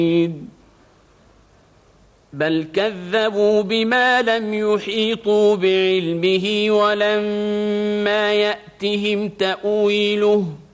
بل كذبوا بما لم يحيطوا بعلمه ولما يأتهم تأويله